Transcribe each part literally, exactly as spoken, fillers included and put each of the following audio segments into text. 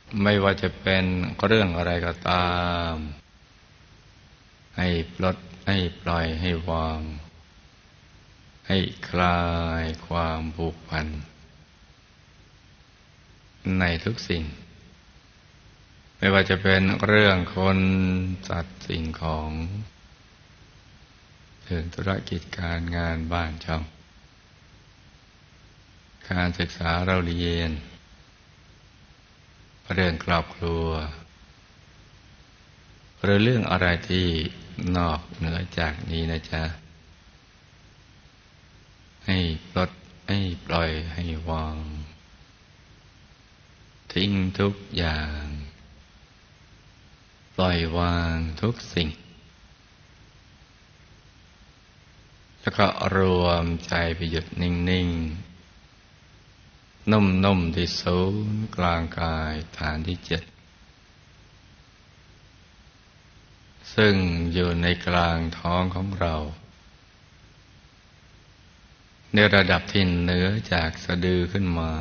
ไม่ว่าจะเป็นเรื่องอะไรก็ตามให้ปลดให้ปล่อยให้วางให้คลายความผูกพันในทุกสิ่งไม่ว่าจะเป็นเรื่องคนสัตว์สิ่งของเรื่องธุรกิจการงานบ้านช่องการศึกษาเราเรียนเรื่องครอบครัวหรือเรื่องอะไรที่นอกเหนือจากนี้นะจ๊ะให้ปลดให้ปล่อยให้วางทิ้งทุกอย่างปล่อยวางทุกสิ่งแล้วก็รวมใจไปหยุดนิ่งๆนุ่มๆที่ศูนย์กลางกายฐานที่เจ็ดซึ่งอยู่ในกลางท้องของเราในระดับที่เหนือจากสะดือขึ้นมา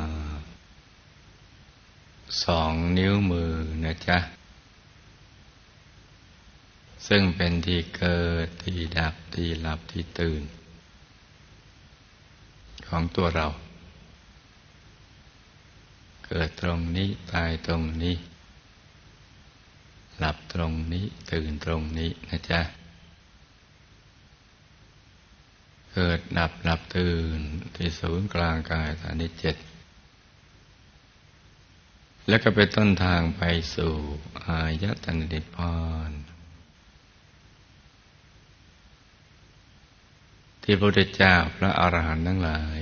สองนิ้วมือนะจ๊ะซึ่งเป็นที่เกิดที่ดับที่หลับที่ตื่นของตัวเราเกิดตรงนี้ตายตรงนี้หลับตรงนี้ตื่นตรงนี้นะจ๊ะเกิดดับหลับตื่นที่ศูนย์กลางกายฐานที่เจ็ดแล้วก็เป็นต้นทางไปสู่อายตนะนิพพานที่พระพุทธเจ้าพระอรหันต์ทั้งหลาย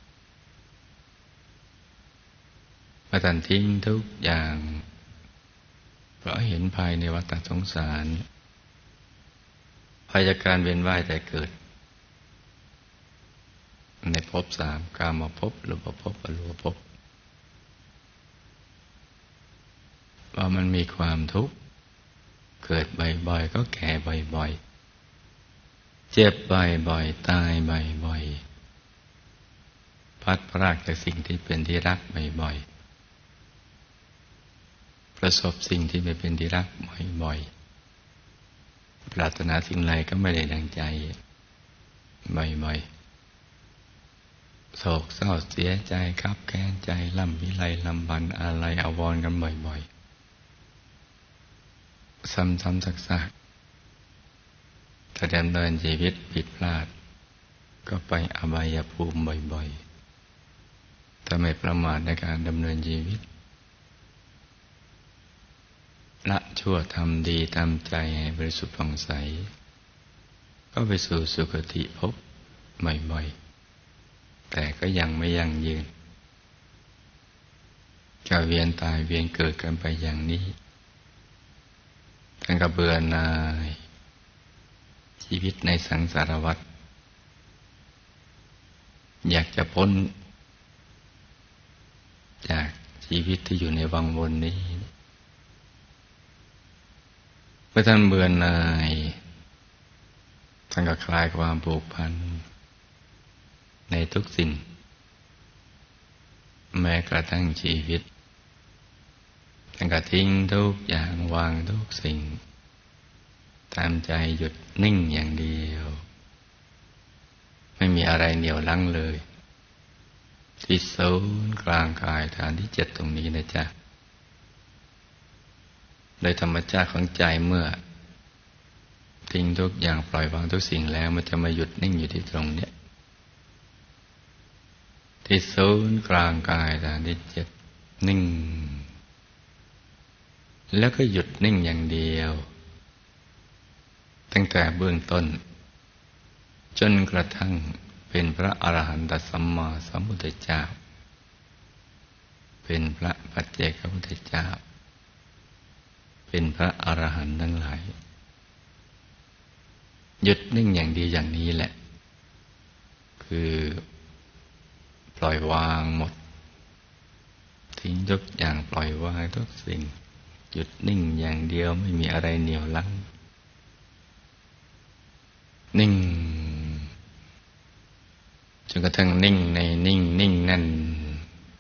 มาตัดทิ้งทุกอย่างเพราะเห็นภายในวัฏสงสารภัยจากการเวียนว่ายแต่เกิดในภพสามกามภพรูปภพอรูปภพว่ามันมีความทุกข์เกิดบ่อยๆก็แก่บ่อยๆเจ็บบ่อยๆตายบ่อยๆพัดพรากจากสิ่งที่เป็นที่รักบ่อยๆประสบสิ่งที่ไม่เป็นที่รักบ่อยๆปรารถนาสิ่งใดก็ไม่ได้ดังใจบ่อยๆโศกเศร้าเสียใจคับแค้นใจลำวิไลลำพันธ์อาลัยอาวรณ์กันบ่อยๆซ้ำๆซักๆถ้าดำเนินชีวิตผิดพลาดก็ไปอบายภูมิบ่อยๆถ้าไม่ประมาทในการดำเนินชีวิตละชั่วทำดีทำใจให้บริสุทธิ์ผ่องใสก็ไปสู่สุคติภพบ่อยๆแต่ก็ยังไม่ยั่งยืนจะเวียนตายเวียนเกิดกันไปอย่างนี้ท่านก็เบื่อหน่ายชีวิตในสังสารวัฏอยากจะพ้นจากชีวิตที่อยู่ในวังวนนี้เมื่อท่านเบื่อหน่ายท่านก็คลายความผูกพันในทุกสิ่งแม้กระทั่งชีวิตท่านก็ทิ้งทุกอย่างวางทุกสิ่งตามใจหยุดนิ่งอย่างเดียวไม่มีอะไรเหนี่ยวรั้งเลยที่ศูนย์กลางกายฐานที่เจ็ดตรงนี้นะจ๊ะโดยธรรมชาติของใจเมื่อทิ้งทุกอย่างปล่อยวางทุกสิ่งแล้วมันจะมาหยุดนิ่งอยู่ที่ตรงเนี้ยที่ศูนย์กลางกายฐานที่เจ็ดนิ่งแล้วก็หยุดนิ่งอย่างเดียวตั้งแต่เบื้องต้นจนกระทั่งเป็นพระอรหันตสัมมาสัมพุทธเจ้าเป็นพระปัจเจกพุทธเจ้าเป็นพระอรหันต์ทั้งหลายหยุดนิ่งอย่างดีอย่างนี้แหละคือปล่อยวางหมดทิ้งทุกอย่างปล่อยวางทุกสิ่งหยุดนิ่งอย่างเดียวไม่มีอะไรเหนี่ยวรั้งนิ่งจนกระทั่งนิ่งในนิ่งนิ่งนั่น